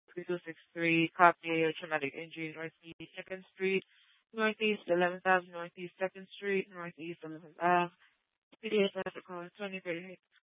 3263, copy or traumatic injury, Northeast 2nd Street, Northeast 11th Ave, Northeast 2nd Street, Northeast 11th Ave. PDS traffic code 2038.